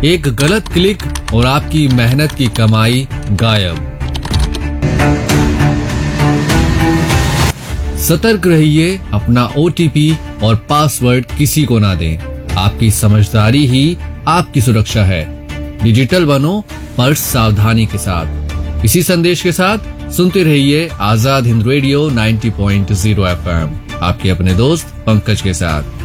एक गलत क्लिक और आपकी मेहनत की कमाई गायब। सतर्क रहिए, अपना OTP और पासवर्ड किसी को ना दें। आपकी समझदारी ही आपकी सुरक्षा है। डिजिटल बनो पर सावधानी के साथ। इसी संदेश के साथ सुनते रहिए आजाद हिंद रेडियो 90.0 FM, आपके अपने दोस्त पंकज के साथ।